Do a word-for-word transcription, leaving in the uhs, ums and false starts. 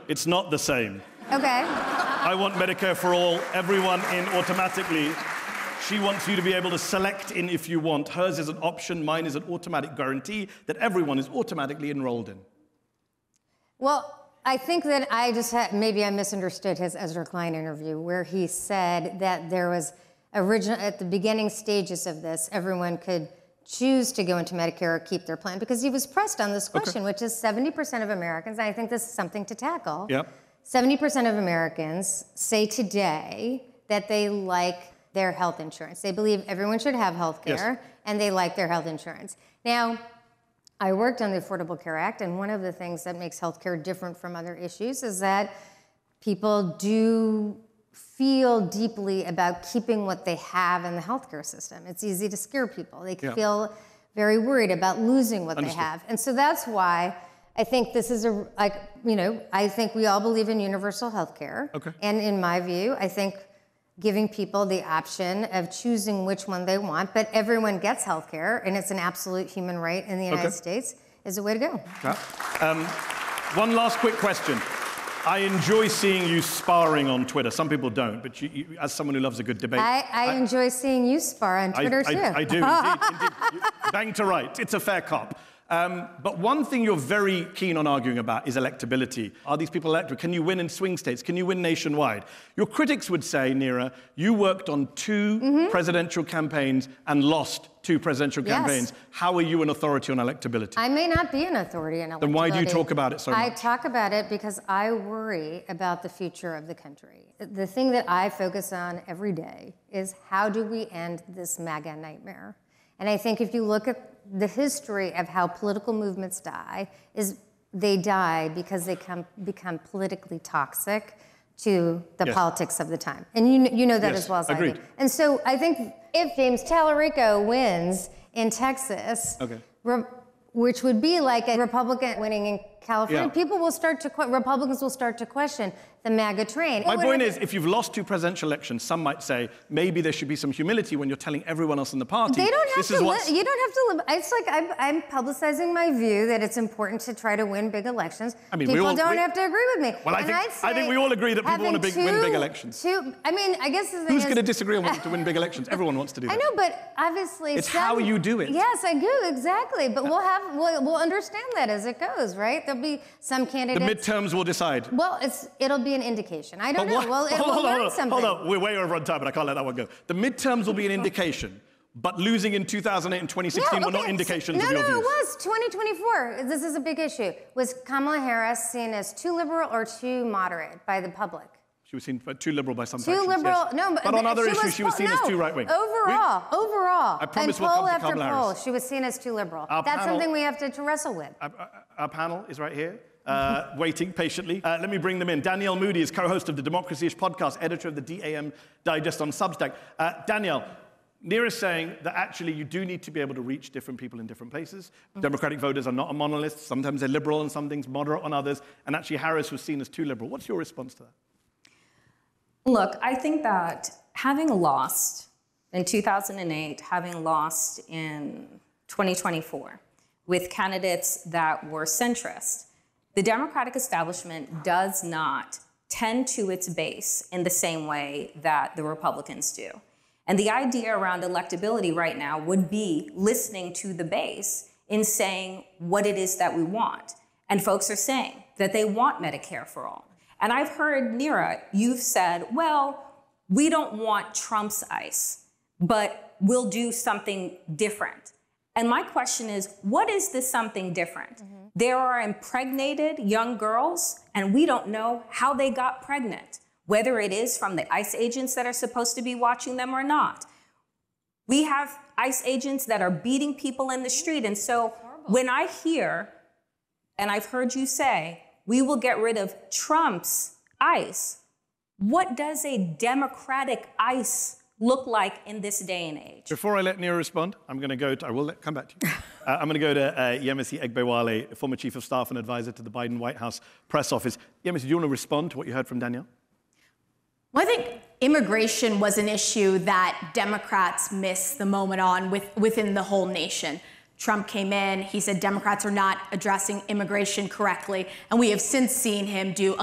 it's not the same. Okay. I want Medicare for all, everyone in automatically. She wants you to be able to select in if you want. Hers is an option, mine is an automatic guarantee that everyone is automatically enrolled in. Well, I think that I just had, maybe I misunderstood his Ezra Klein interview where he said that there was original, at the beginning stages of this, everyone could choose to go into Medicare or keep their plan, because he was pressed on this question, okay. which is seventy percent of Americans, and I think this is something to tackle. Yep. seventy percent of Americans say today that they like their health insurance. They believe everyone should have health care, yes. and they like their health insurance. Now, I worked on the Affordable Care Act, and one of the things that makes health care different from other issues is that people do feel deeply about keeping what they have in the healthcare system. It's easy to scare people. They can yeah. feel very worried about losing what Understood. They have. And so that's why I think this is a, like, you know, I think we all believe in universal health care. Okay. And in my view, I think giving people the option of choosing which one they want, but everyone gets health care, and it's an absolute human right in the United okay. States, is the way to go. Okay. Um, one last quick question. I enjoy seeing you sparring on Twitter. Some people don't, but you, you, as someone who loves a good debate... I, I, I enjoy seeing you spar on Twitter, I, too. I, I do, indeed, indeed. Bang to right. It's a fair cop. Um, but one thing you're very keen on arguing about is electability. Are these people electable? Can you win in swing states? Can you win nationwide? Your critics would say, Neera, you worked on two mm-hmm. presidential campaigns and lost two presidential campaigns. Yes. How are you an authority on electability? I may not be an authority on electability. Then why do you talk about it so much? I talk about it because I worry about the future of the country. The thing that I focus on every day is how do we end this MAGA nightmare? And I think if you look at the history of how political movements die, is they die because they come, become politically toxic to the yes. politics of the time. And you, you know that yes. as well as Agreed. I do. And so I think if James Tallarico wins in Texas, okay. which would be like a Republican winning in California, yeah. people will start to, Republicans will start to question the MAGA train. My point is, if you've lost two presidential elections, some might say maybe there should be some humility when you're telling everyone else in the party. They don't have this to. Is what's... You don't have to. Li- it's like I'm, I'm publicizing my view that it's important to try to win big elections. I mean, people we all, don't we... have to agree with me. Well, I and think I'd say I think we all agree that people want to big, two, win big elections. Two, I mean, I guess the thing Who's is, going to disagree on wanting to win big elections? Everyone wants to do that. I know, but obviously, it's some, how you do it. Yes, I do exactly. But we'll have we'll, we'll understand that as it goes, right? There'll be some candidates. The midterms will decide. Well, it's it'll be an indication. I don't but know. What? Well, it hold, will hold, learn hold, something. Hold on, we're way over on time, but I can't let that one go. The midterms will be an indication, but losing in two thousand eight and twenty sixteen no, okay. were not indications no, of your no, views. No, it was twenty twenty-four. This is a big issue. Was Kamala Harris seen as too liberal or too moderate by the public? She was seen too liberal by some Too factions, liberal, yes. no, but, but on other she issues was, she was seen no, as too right-wing. Overall, we, overall, I promise and we'll poll come to after Kamala poll, Harris. she was seen as too liberal. Our That's panel, something we have to, to wrestle with. Our, our panel is right here. Uh, waiting patiently. Uh, let me bring them in. Danielle Moody is co-host of the Democracy-ish podcast, editor of the D A M Digest on Substack. Uh, Danielle, Neera is saying that actually you do need to be able to reach different people in different places. Mm-hmm. Democratic voters are not a monolith. Sometimes they're liberal on some things, moderate on others. And actually Harris was seen as too liberal. What's your response to that? Look, I think that having lost in two thousand eight, having lost in twenty twenty-four, with candidates that were centrist, the Democratic establishment does not tend to its base in the same way that the Republicans do. And the idea around electability right now would be listening to the base in saying what it is that we want. And folks are saying that they want Medicare for all. And I've heard, Neera, you've said, well, we don't want Trump's ICE, but we'll do something different. And my question is, what is this something different? Mm-hmm. There are impregnated young girls, and we don't know how they got pregnant, whether it is from the ICE agents that are supposed to be watching them or not. We have ICE agents that are beating people in the street. And so when I hear, and I've heard you say, we will get rid of Trump's ICE, what does a Democratic ICE look like in this day and age? Before I let Neera respond, I'm going to go to, I will let, come back to you. uh, I'm going to go to uh, Yemisi Egbewale, former chief of staff and advisor to the Biden White House press office. Yemisi, do you want to respond to what you heard from Danielle? Well, I think immigration was an issue that Democrats missed the moment on with, within the whole nation. Trump came in, he said Democrats are not addressing immigration correctly, and we have since seen him do a